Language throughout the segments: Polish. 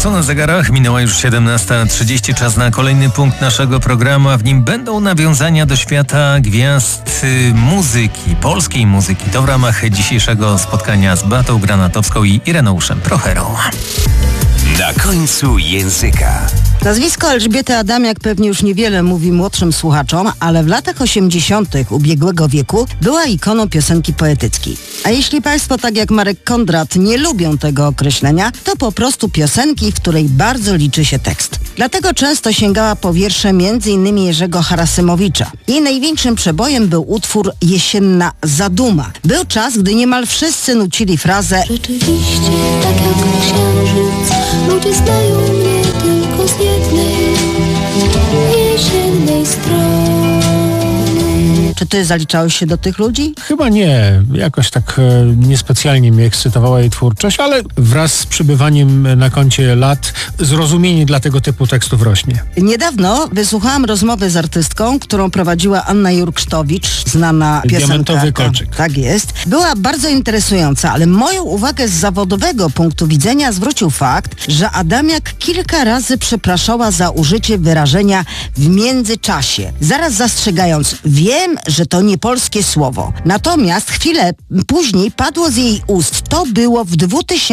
Co na zegarach? Minęła już 17:30. Czas na kolejny punkt naszego programu, a w nim będą nawiązania do świata gwiazd muzyki, polskiej muzyki. To w ramach dzisiejszego spotkania z Beatą Granatowską i Ireneuszem Procherą. Na końcu języka. Nazwisko Elżbiety Adamiak pewnie już niewiele mówi młodszym słuchaczom, ale w latach 80. ubiegłego wieku była ikoną piosenki poetyckiej. A jeśli Państwo, tak jak Marek Kondrat, nie lubią tego określenia, to po prostu piosenki, w której bardzo liczy się tekst. Dlatego często sięgała po wiersze m.in. Jerzego Harasymowicza. Jej największym przebojem był utwór Jesienna Zaduma. Był czas, gdy niemal wszyscy nucili frazę rzeczywiście, tak jak księżyc, ludzie znają mnie tylko z jednej jesiennej strony. Czy ty zaliczałeś się do tych ludzi? Chyba nie. Jakoś tak niespecjalnie mnie ekscytowała jej twórczość, ale wraz z przybywaniem na koncie lat zrozumienie dla tego typu tekstów rośnie. Niedawno wysłuchałam rozmowy z artystką, którą prowadziła Anna Jurksztowicz, znana piosenkarka. Diamentowy kolczyk. Tak jest. Była bardzo interesująca, ale moją uwagę z zawodowego punktu widzenia zwrócił fakt, że Adamiak kilka razy przepraszała za użycie wyrażenia w międzyczasie. Zaraz zastrzegając, wiem, że to nie polskie słowo. Natomiast chwilę później padło z jej ust. To było w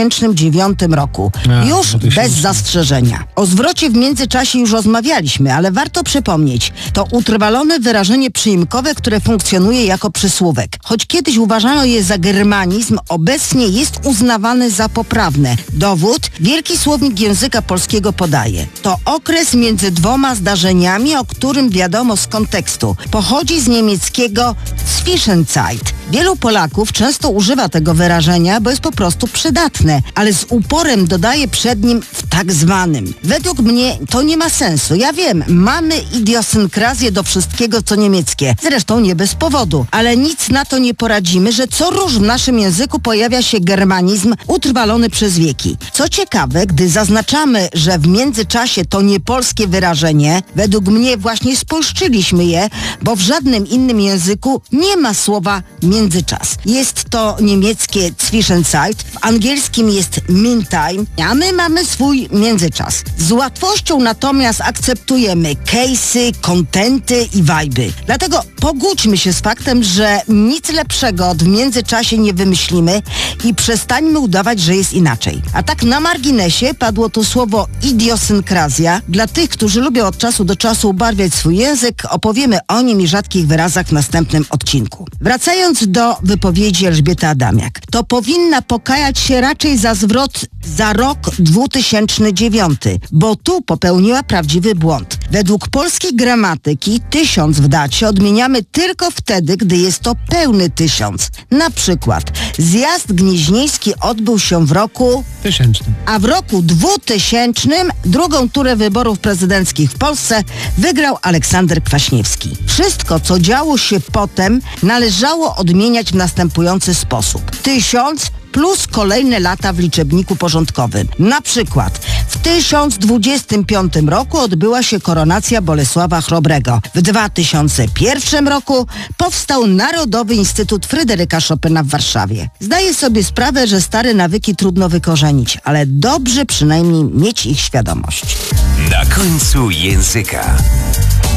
2009 roku. Już bez zastrzeżenia. O zwrocie w międzyczasie już rozmawialiśmy, ale warto przypomnieć. To utrwalone wyrażenie przyimkowe, które funkcjonuje jako przysłówek. Choć kiedyś uważano je za germanizm, obecnie jest uznawane za poprawne. Dowód wielki słownik języka polskiego podaje. To okres między dwoma zdarzeniami, o którym wiadomo z kontekstu. Pochodzi z niemieckiego Zwischenzeit. Wielu Polaków często używa tego wyrażenia, bo jest po prostu przydatne, ale z uporem dodaje przed nim w tak zwanym. Według mnie to nie ma sensu. Ja wiem, mamy idiosynkrazję do wszystkiego, co niemieckie. Zresztą nie bez powodu. Ale nic na to nie poradzimy, że co róż w naszym języku pojawia się germanizm utrwalony przez wieki. Co ciekawe, gdy zaznaczamy, że w międzyczasie to nie polskie wyrażenie, według mnie właśnie spolszczyliśmy je, bo w żadnym innym języku nie ma słowa międzyczas. Jest to niemieckie Zwischenzeit, w angielskim jest meantime, a my mamy swój międzyczas. Z łatwością natomiast akceptujemy case'y, kontenty i wajby. Dlatego pogódźmy się z faktem, że nic lepszego od w międzyczasie nie wymyślimy i przestańmy udawać, że jest inaczej. A tak na marginesie padło tu słowo idiosynkrazja. Dla tych, którzy lubią od czasu do czasu ubarwiać swój język, opowiemy o nim i rzadkich wyrazach w następnym odcinku. Wracając do wypowiedzi Elżbiety Adamiak, to powinna pokajać się raczej za zwrot za rok 2009, bo tu popełniła prawdziwy błąd. Według polskiej gramatyki 1000 w dacie odmieniamy tylko wtedy, gdy jest to pełny 1000. Na przykład zjazd gnieźnieński odbył się w roku 1000, a w roku 2000 drugą turę wyborów prezydenckich w Polsce wygrał Aleksander Kwaśniewski. Wszystko, co działo się potem, należało odmieniać w następujący sposób. 1000 plus kolejne lata w liczebniku porządkowym. Na przykład w 1025 roku odbyła się koronacja Bolesława Chrobrego. W 2001 roku powstał Narodowy Instytut Fryderyka Chopina w Warszawie. Zdaję sobie sprawę, że stare nawyki trudno wykorzenić, ale dobrze przynajmniej mieć ich świadomość. Na końcu języka.